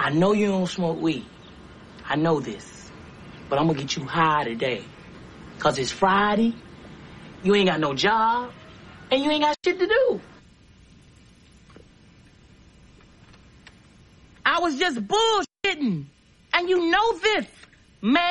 I know you don't smoke weed. I know this. But I'm gonna get you high today. 'Cause it's Friday, you ain't got no job, and you ain't got shit to do. I was just bullshitting. And you know this, man.